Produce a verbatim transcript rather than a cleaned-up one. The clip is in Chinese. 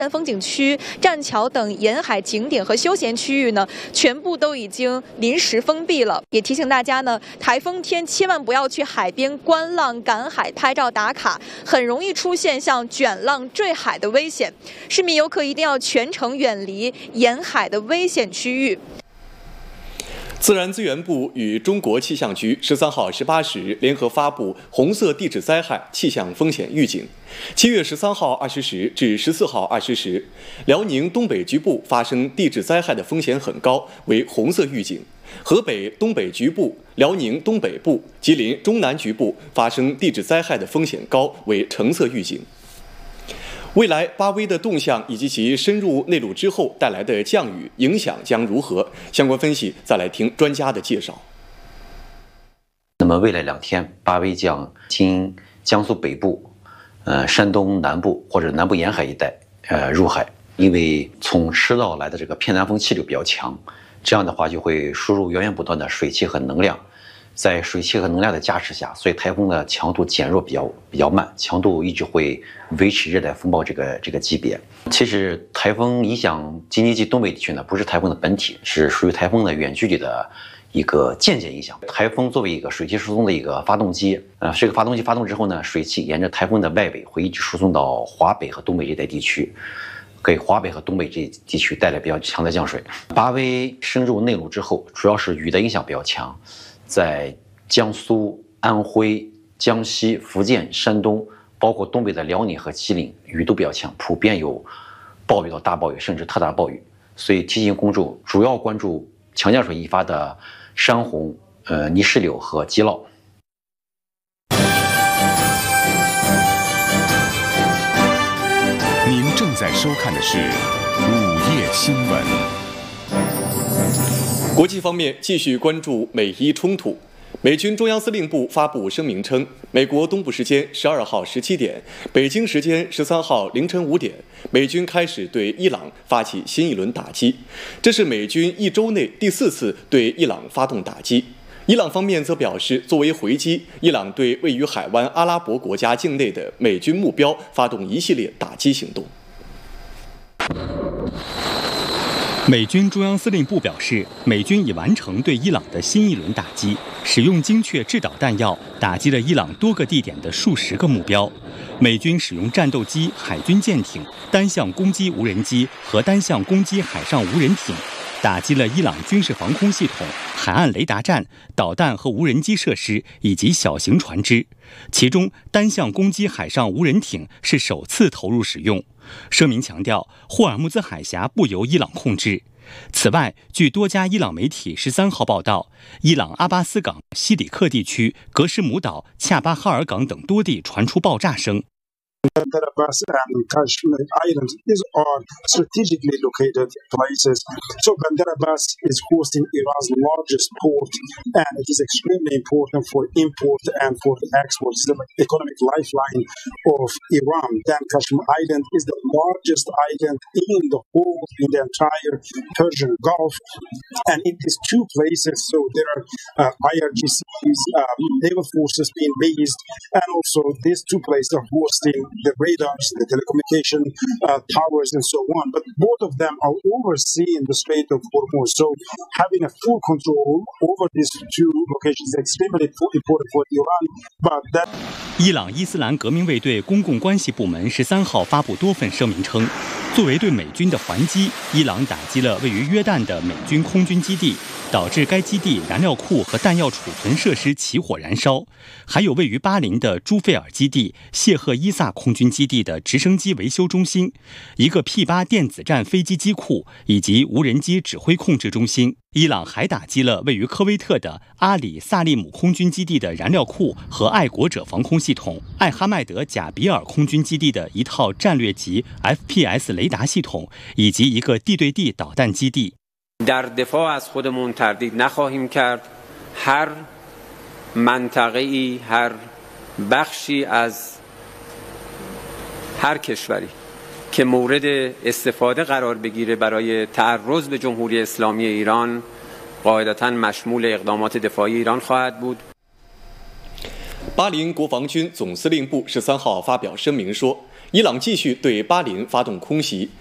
风景区、栈桥等沿海景点和休闲区域呢，全部都已经临时封闭了。也提醒大家呢，台风天千万不要去海边观浪、赶海、拍照打卡，很容易出现像卷浪、坠海的危险。市民游客一定要全程远离沿海的危险区域。 自然资源部与中国气象局十三号十八时联合发布红色地质灾害气象风险预警。七月十三号二十时至十四号二十时，辽宁东北局部发生地质灾害的风险很高，为红色预警；河北东北局部、辽宁东北部、吉林中南局部发生地质灾害的风险高，为橙色预警。未来巴威的动向以及其深入内陆之后带来的降雨影响将如何？相关分析，再来听专家的介绍。 那么未来两天，巴威将经江苏北部、呃山东南部或者南部沿海一带呃入海，因为从赤道来的这个偏南风气流比较强，这样的话就会输入源源不断的水汽和能量。在水汽和能量的加持下，所以台风的强度减弱比较比较慢，强度一直会维持热带风暴这个这个级别。其实台风影响京津冀东北地区呢，不是台风的本体，是属于台风的远距离的一个间接影响。台风作为一个水汽输送的一个发动机，呃，这个发动机发动之后呢，水汽沿着台风的外围会一直输送到华北和东北这带地区，给华北和东北这地区带来比较强的降水。巴威深入内陆之后，主要是雨的影响比较强。在江苏、安徽、江西、福建、山东，包括东北的辽宁和吉林，雨都比较强，普遍有暴雨到大暴雨，甚至特大暴雨。所以提醒公众主要关注强降水引发的山洪、呃泥石流和积涝。 您正在收看的是午夜新闻。 国际方面，继续关注美伊冲突。美军中央司令部发布声明称，美国东部时间十二号十七点，北京时间十三号凌晨五点，美军开始对伊朗发起新一轮打击。这是美军一周内第四次对伊朗发动打击。伊朗方面则表示，作为回击，伊朗对位于海湾阿拉伯国家境内的美军目标发动一系列打击行动。 美军中央司令部表示，美军已完成对伊朗的新一轮打击，使用精确制导弹药打击了伊朗多个地点的数十个目标。美军使用战斗机、海军舰艇、单向攻击无人机和单向攻击海上无人艇，打击了伊朗军事防空系统、海岸雷达站、导弹和无人机设施以及小型船只。其中，单向攻击海上无人艇是首次投入使用。声明强调，霍尔木兹海峡不由伊朗控制。此外，据多家伊朗媒体十三号报道，伊朗阿巴斯港、西里克地区、格什姆岛、恰巴哈尔港等多地传出爆炸声。 Bandar Abbas and Kashmir Islands is are strategically located places. So Bandar Abbas is hosting Iran's largest port, and it is extremely important for import and for the export. It's the economic lifeline of Iran. Then Kashmir Island is the largest island in the whole, in the entire Persian Gulf. And in these two places, so there are uh, I R G Cs, um, naval forces being based, and also these two places are hosting the radars, the telecommunication uh, towers, and so on. But both of them are overseeing the Strait of Hormuz. So having a full control over these two locations is extremely important for Iran. But that 伊朗伊斯兰革命卫队公共关系部门十三号发布多份声明称，作为对美军的还击，伊朗打击了位于约旦的美军空军基地，导致该基地燃料库和弹药储存设施起火燃烧，还有位于巴林的朱费尔基地、谢赫伊萨空军基地的直升机维修中心，一个 P 八 电子战飞机机库以及无人机指挥控制中心。伊朗还打击了位于科威特的阿里萨利姆空军基地的燃料库和爱国者防空系统，艾哈迈德贾比尔空军基地的一套战略级 F P S 雷达系统，以及一个地对地导弹基地。 در دفاع از خودمون تردید نخواهیم کرد. هر منطقه‌ای، هر بخشی از هر کشوری که مورد استفاده قرار بگیره برای تعرض به جمهوری اسلامی ایران قاعدتاً مشمول اقدامات دفاعی ایران خواهد بود. 巴林国防军总司令部十三号发表声明说， 伊朗继续对巴林发动空袭，